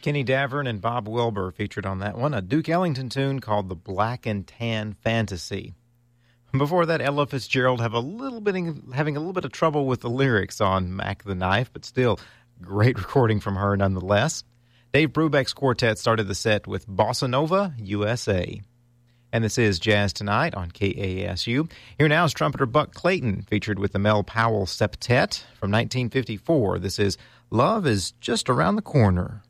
Kenny Davern and Bob Wilbur featured on that one, a Duke Ellington tune called The Black and Tan Fantasy. Before that, Ella Fitzgerald having a little bit of trouble with the lyrics on Mac the Knife, but still, great recording from her nonetheless. Dave Brubeck's quartet started the set with Bossa Nova, USA. And this is Jazz Tonight on KASU. Here now is trumpeter Buck Clayton, featured with the Mel Powell Septet from 1954. This is Love is Just Around the Corner.